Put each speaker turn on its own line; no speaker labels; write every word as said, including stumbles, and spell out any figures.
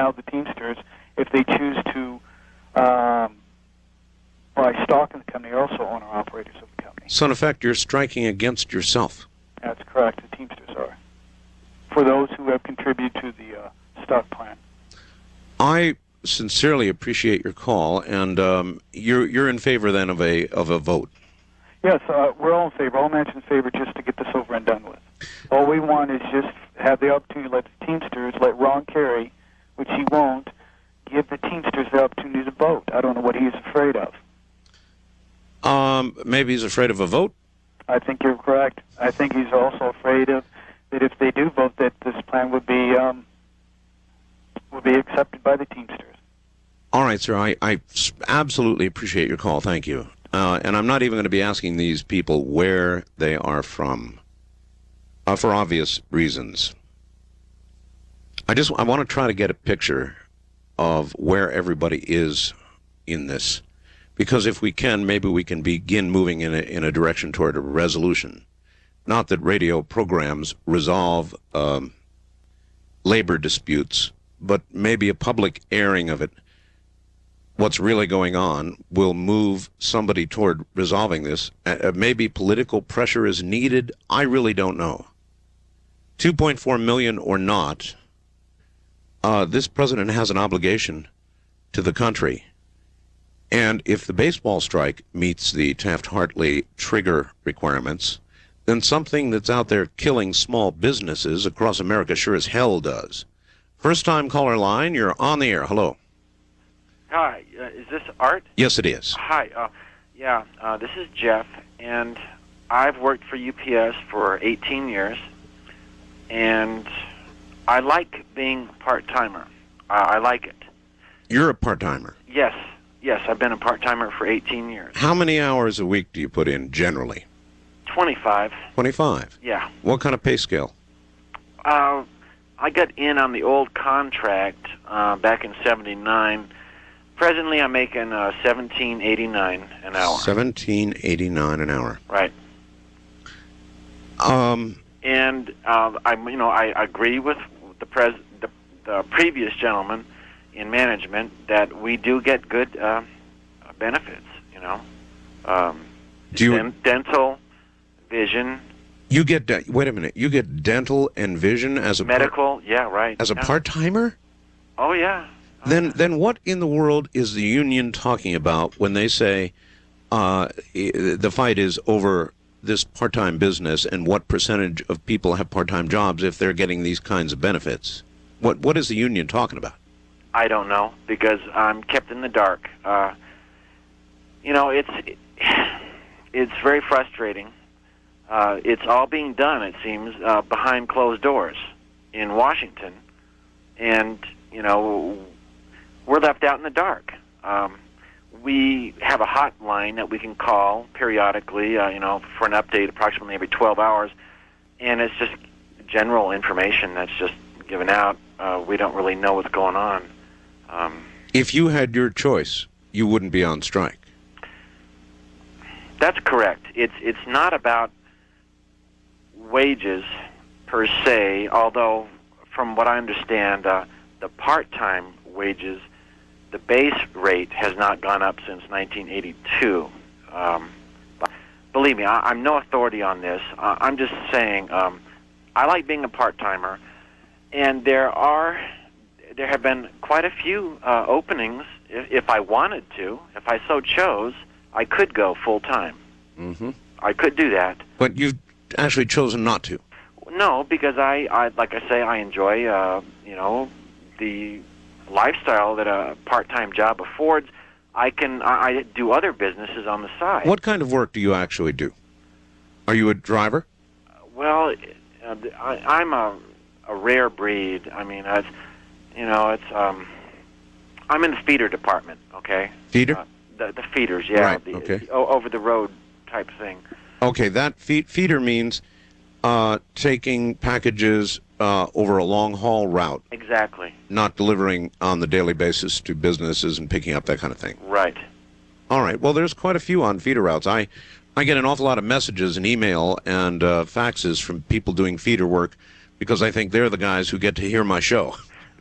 allow the Teamsters, if they choose to um, buy stock in the company, are also owner-operators of the company.
So, in effect, you're striking against yourself.
That's correct. The Teamsters are. For those who have contributed to the uh, stock plan.
I sincerely appreciate your call, and um, you're you're in favor then of a of a vote.
Yes, uh, we're all in favor. All mentioned in favor just to get this over and done with. All we want is just have the opportunity to let the Teamsters, let Ron Carey, which he won't, give the Teamsters the opportunity to vote. I don't know what he's afraid of.
Um, maybe he's afraid of a vote?
I think you're correct. I think he's also afraid of that if they do vote, that this plan would be um, would be accepted by the Teamsters.
All right, sir. I, I absolutely appreciate your call. Thank you. Uh, and I'm not even going to be asking these people where they are from, uh, for obvious reasons. I just I want to try to get a picture of where everybody is in this, because if we can, maybe we can begin moving in a, in a direction toward a resolution. Not that radio programs resolve um, labor disputes, but maybe a public airing of it, what's really going on, will move somebody toward resolving this. Uh, maybe political pressure is needed. I really don't know. two point four million or not, uh, this president has an obligation to the country. And if the baseball strike meets the Taft-Hartley trigger requirements, then something that's out there killing small businesses across America sure as hell does. First-time caller line, you're on the air. Hello.
Hi, uh, is this Art?
Yes, it is.
Hi, uh, yeah, uh, this is Jeff, and I've worked for U P S for eighteen years, and I like being a part-timer. Uh, I like it.
You're a part-timer?
Yes, yes, I've been a part-timer for eighteen years.
How many hours a week do you put in, generally?
twenty-five.
twenty-five?
Yeah.
What kind of pay scale?
Uh, I got in on the old contract uh, back in seventy-nine. Presently, I'm making uh, seventeen eighty-nine an hour.
seventeen eighty-nine an hour.
Right.
Um,
and uh, I, you know, I agree with the, pres- the, the previous gentleman in management that we do get good uh, benefits. You know, um,
do you
den- dental, vision.
You get de- wait a minute. You get dental and vision as a
medical. Par- yeah, right.
As a
yeah.
part-timer.
Oh yeah. Oh,
then,
yeah.
then what in the world is the union talking about when they say uh, the fight is over this part-time business and what percentage of people have part-time jobs if they're getting these kinds of benefits? What What is the union talking about?
I don't know, because I'm kept in the dark. Uh, you know, it's it's very frustrating. Uh, it's all being done, it seems, uh, behind closed doors in Washington, and you know, we're left out in the dark. Um, we have a hotline that we can call periodically, uh, you know, for an update approximately every twelve hours, and it's just general information that's just given out. Uh, we don't really know what's going on. Um,
if you had your choice, you wouldn't be on strike.
That's correct. It's it's not about wages per se, although from what I understand, uh, the part-time wages, the base rate has not gone up since nineteen eighty-two. Um, but believe me, I, I'm no authority on this. Uh, I'm just saying um, I like being a part-timer, and there are there have been quite a few uh, openings. If, if I wanted to, if I so chose, I could go full-time.
Mm-hmm.
I could do that.
But you've actually chosen not to.
No, because I, I like I say, I enjoy, uh, you know, the lifestyle that a part-time job affords. I can I, I do other businesses on the side.
What kind of work do you actually do? Are you a driver?
Well, uh, I, I'm a a rare breed. I mean, it's, you know, it's um, I'm in the feeder department. Okay.
Feeder.
Uh, the the feeders, yeah.
Right.
The,
okay.
The, over the road type thing.
Okay, that feed, feeder means uh, taking packages uh, over a long haul route.
Exactly.
Not delivering on the daily basis to businesses and picking up that kind of thing.
Right.
All right. Well, there's quite a few on feeder routes. I, I get an awful lot of messages and email and uh, faxes from people doing feeder work because I think they're the guys who get to hear my show.